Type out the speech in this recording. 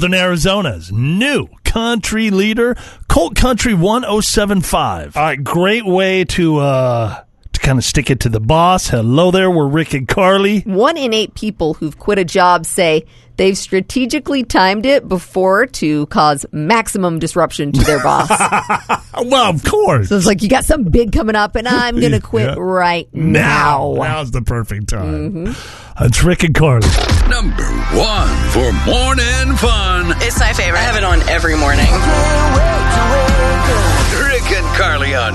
Northern Arizona's new country leader, Colt Country 1075. All right, great way to kind of stick it to the boss. Hello there, we're Rick and Carly. 1 in 8 people who've quit a job say they've strategically timed it before to cause maximum disruption to their boss. Well, of course. So it's like, you got something big coming up, and I'm going to quit right now. Now's the perfect time. It's Rick and Carly. Number 1 for morning fun. It's my favorite. I have it on every morning. Rick and Carly on